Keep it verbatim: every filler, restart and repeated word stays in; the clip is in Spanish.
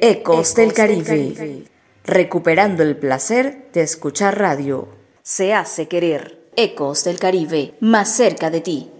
Ecos del Caribe. Recuperando el placer de escuchar radio. Se hace querer. Ecos del Caribe, más cerca de ti.